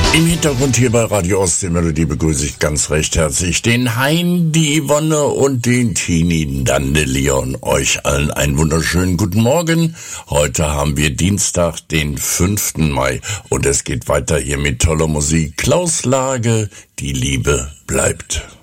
Im Hintergrund hier bei Radio Ostseemelodie begrüße ich ganz recht herzlich den Hein, die Yvonne und den Tini Dandelion. Euch allen einen wunderschönen guten Morgen. Heute haben wir Dienstag, den 5. Mai und es geht weiter hier mit toller Musik. Klaus Lage, die Liebe bleibt.